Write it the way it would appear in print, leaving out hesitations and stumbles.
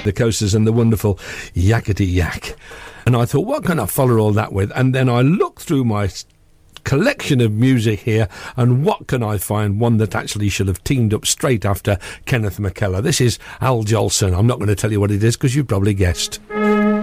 the Coasters and the wonderful Yakety Yak. And I thought, what can I follow all that with? And then I looked through my collection of music here, and what can I find? One that actually should have teamed up straight after Kenneth McKellar. This is Al Jolson. I'm not going to tell you what it is because you've probably guessed.